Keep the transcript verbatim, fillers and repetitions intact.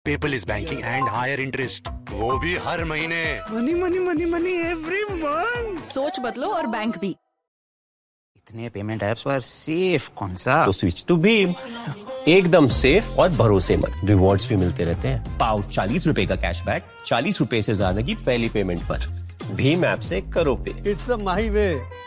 Paperless banking and higher interest, वो भी हर महीने। Money money money money every month. सोच बदलो और बैंक भी। इतने पेमेंट ऐप्स पर सेफ कौन सा? तो स्विच टू भीम, एकदम सेफ और भरोसेमंद। रिवॉर्ड्स भी मिलते रहते हैं। पाओ चालीस रुपए का कैशबैक चालीस रुपए से ज्यादा की पहली पेमेंट पर। भीम ऐप से करो पे। इट्स माही वे।